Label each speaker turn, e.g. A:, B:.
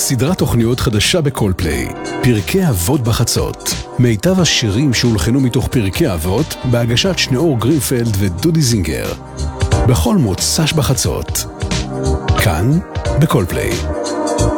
A: סדרת תוכניות חדשה בקולפליי, פרקי אבות בחצות. מיטב השירים שהולחנו מתוך פרקי אבות, בהגשת שניאור גרינפלד ודודי זינגר. בכל מוצ"ש בחצות. כאן, בקולפליי.